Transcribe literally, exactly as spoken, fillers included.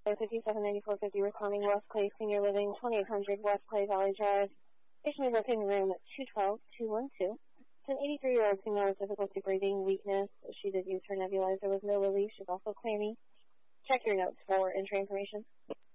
fifty-seven ninety-four fifty, responding West Clay Senior Living, twenty-eight hundred West Clay Valley Drive. Patient is located in room two twelve two one two. It's an eighty-three-year-old female with difficulty breathing, weakness. She did use her nebulizer with no relief. She's also clammy. Check your notes for entry information.